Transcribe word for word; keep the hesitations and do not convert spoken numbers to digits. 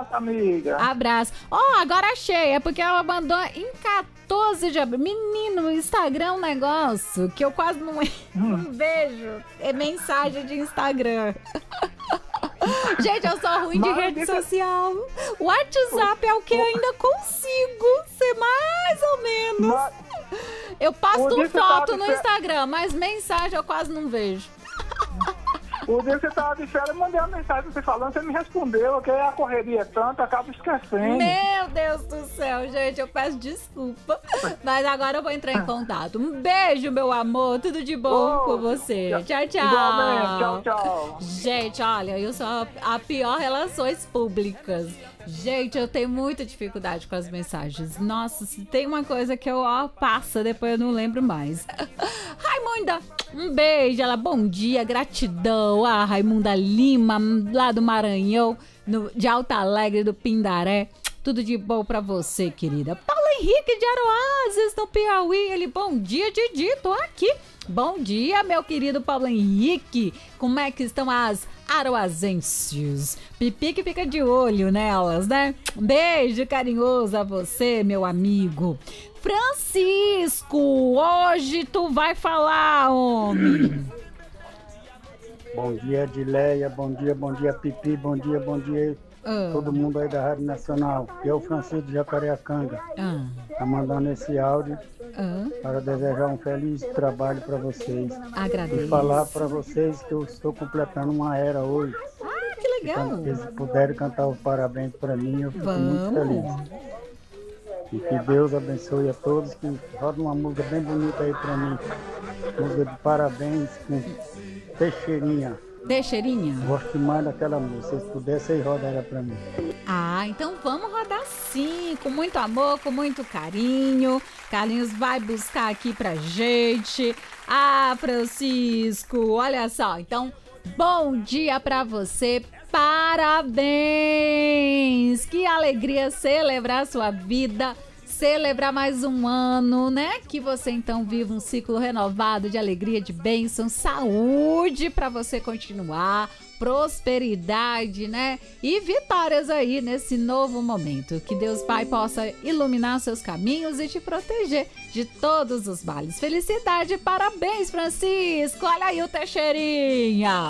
abraço, amiga. Abraço. Ó, oh, agora achei. É porque ela mandou em quatorze de abril. Menino, o Instagram é um negócio que eu quase não, não vejo. É mensagem de Instagram. Gente, eu sou ruim de Mas rede deixa- social. O WhatsApp é o que eu ainda consigo ser mais ou menos. Mas, Eu posto o dia que você foto tava no de fe- Instagram, mas mensagem eu quase não vejo. o dia que você tava de férias, eu mandei uma mensagem pra você falando, você me respondeu, que a correria é tanta, acaba esquecendo. Meu Deus do céu, gente, eu peço desculpa. Mas agora eu vou entrar em contato. Um beijo, meu amor. Tudo de bom Ô, com você. Tchau, tchau. Igualmente, tchau, tchau. Gente, olha, eu sou a pior relações públicas. Gente, eu tenho muita dificuldade com as mensagens. Nossa, se tem uma coisa que eu, ó, passa, depois eu não lembro mais. Raimunda, um beijo. Ela, bom dia, gratidão. Ah, Raimunda Lima, lá do Maranhão, no, de Alto Alegre, do Pindaré. Tudo de bom pra você, querida. Paulo Henrique de Aroazes, no Piauí. Ele, bom dia, Didi, tô aqui. Bom dia, meu querido Paulo Henrique. Como é que estão as aroazenses? Pipi que fica de olho nelas, né? Um beijo carinhoso a você, meu amigo. Francisco, hoje tu vai falar, homem. Bom dia, Edileia. Bom dia, bom dia, Pipi. Bom dia, bom dia, Ah, todo mundo aí da Rádio Nacional. Eu, Francisco de Jacareacanga, ah, tá mandando esse áudio ah, para desejar um feliz trabalho para vocês. agradeço. E falar para vocês que eu estou completando uma era hoje. Ah, que legal. Então, se eles puderem cantar os parabéns para mim, eu fico muito feliz. Vamos. E que Deus abençoe a todos. Que roda uma música bem bonita aí para mim. Música de parabéns com Teixeirinha. Deixeirinha? Gosto demais daquela música. Se pudesse, aí roda ela para mim. Ah, então vamos rodar sim, com muito amor, com muito carinho. Carlinhos vai buscar aqui pra gente. Ah, Francisco, olha só. Então, bom dia pra você. Parabéns! Que alegria celebrar a sua vida. Celebrar mais um ano, né? Que você então viva um ciclo renovado de alegria, de bênção, saúde para você continuar, prosperidade, né? E vitórias aí nesse novo momento. Que Deus Pai possa iluminar seus caminhos e te proteger de todos os males. Felicidade, parabéns, Francisco! Olha aí o Teixeirinha!